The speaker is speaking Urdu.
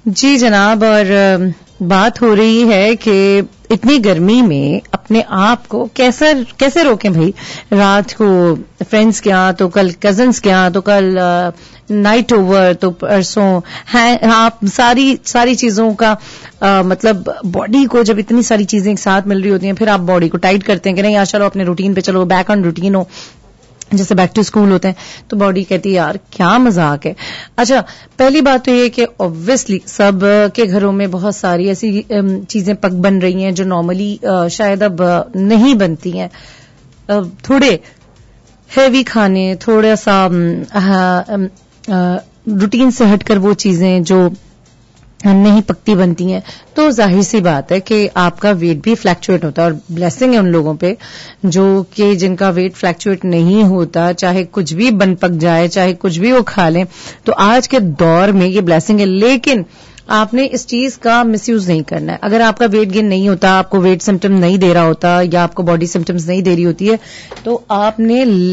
جی جناب, اور بات ہو رہی ہے کہ اتنی گرمی میں اپنے آپ کو کیسے روکیں بھائی. رات کو فرینڈز کے ہاں, تو کل کزنز کے ہاں, تو کل نائٹ اوور, تو پرسوں آپ ساری چیزوں کا مطلب باڈی کو جب اتنی ساری چیزیں ایک ساتھ مل رہی ہوتی ہیں, پھر آپ باڈی کو ٹائٹ کرتے ہیں کہ نہیں یار چلو اپنے روٹین پہ چلو, بیک آن روٹین ہو. جیسے بیک ٹو اسکول ہوتے ہیں تو باڈی کہتی ہے یار کیا مذاق ہے. اچھا, پہلی بات تو یہ کہ اوبویسلی سب کے گھروں میں بہت ساری ایسی چیزیں پک بن رہی ہیں جو نارملی شاید اب نہیں بنتی ہیں. تھوڑے ہیوی کھانے, تھوڑا سا روٹین سے ہٹ کر وہ چیزیں جو نہیں پکتی بنتی ہیں, تو ظاہر سی بات ہے کہ آپ کا ویٹ بھی فلیکچویٹ ہوتا ہے. اور بلیسنگ ہے ان لوگوں پہ جو کہ جن کا ویٹ فلیکچویٹ نہیں ہوتا, چاہے کچھ بھی بن پک جائے, چاہے کچھ بھی وہ کھا لیں, تو آج کے دور میں یہ بلیسنگ ہے. لیکن آپ نے اس چیز کا مس یوز نہیں کرنا ہے. اگر آپ کا ویٹ گین نہیں ہوتا, آپ کو ویٹ سمٹم نہیں دے رہا ہوتا, یا آپ کو باڈی سمٹمز نہیں دے رہی ہوتی ہے, تو آپ نے